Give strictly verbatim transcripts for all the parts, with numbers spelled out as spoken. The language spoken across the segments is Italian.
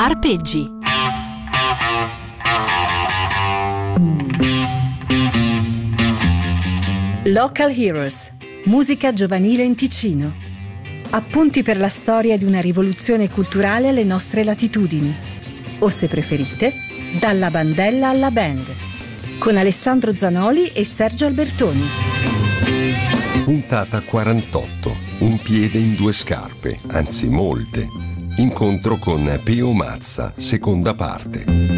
Arpeggi. Local Heroes, musica giovanile in Ticino. Appunti per la storia di una rivoluzione culturale alle nostre latitudini. O se preferite, dalla bandella alla band. Con Alessandro Zanoli e Sergio Albertoni. Puntata quarantotto. Un piede in due scarpe, anzi molte. Incontro con Peo Mazza, seconda parte.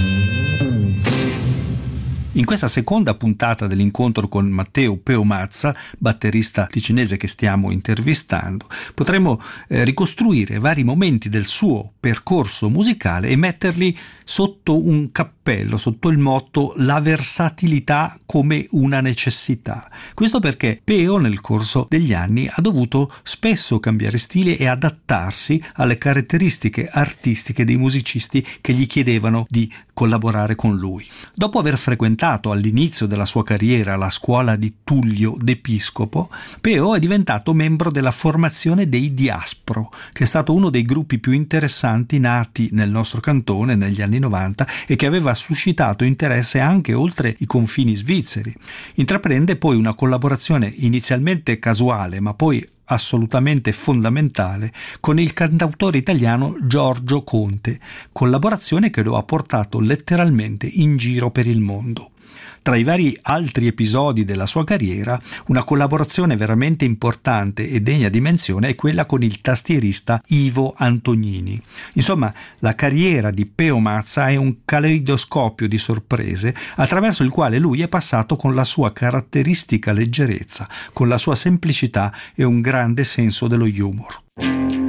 In questa seconda puntata dell'incontro con Matteo Peo Mazza, batterista ticinese che stiamo intervistando, potremo eh, ricostruire vari momenti del suo percorso musicale e metterli sotto un cappello, sotto il motto la versatilità come una necessità. Questo perché Peo nel corso degli anni ha dovuto spesso cambiare stile e adattarsi alle caratteristiche artistiche dei musicisti che gli chiedevano di collaborare con lui. Dopo aver frequentato all'inizio della sua carriera la scuola di Tullio d'Episcopo, Peo è diventato membro della formazione dei Diaspro, che è stato uno dei gruppi più interessanti nati nel nostro cantone negli anni novanta e che aveva suscitato interesse anche oltre i confini svizzeri. Intraprende poi una collaborazione inizialmente casuale, ma poi assolutamente fondamentale, con il cantautore italiano Giorgio Conte, collaborazione che lo ha portato letteralmente in giro per il mondo. Tra i vari altri episodi della sua carriera, una collaborazione veramente importante e degna di menzione è quella con il tastierista Ivo Antognini. Insomma, la carriera di Peo Mazza è un caleidoscopio di sorprese attraverso il quale lui è passato con la sua caratteristica leggerezza, con la sua semplicità e un grande senso dello humor.